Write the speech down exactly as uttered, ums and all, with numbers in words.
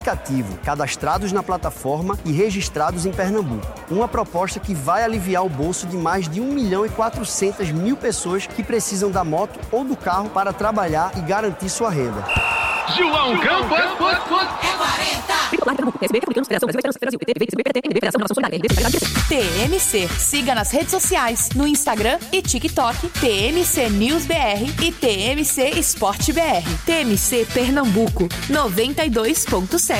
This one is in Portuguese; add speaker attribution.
Speaker 1: aplicativo, cadastrados na plataforma e registrados em Pernambuco. Uma proposta que vai aliviar o bolso de mais de um milhão e quatrocentas mil pessoas que precisam da moto ou do carro para trabalhar e garantir sua renda.
Speaker 2: João Campos é quarenta.
Speaker 3: T M C. Siga nas redes sociais, no Instagram e TikTok, T M C News B R e T M C Esporte B R. T M C Pernambuco, noventa e dois ponto sete.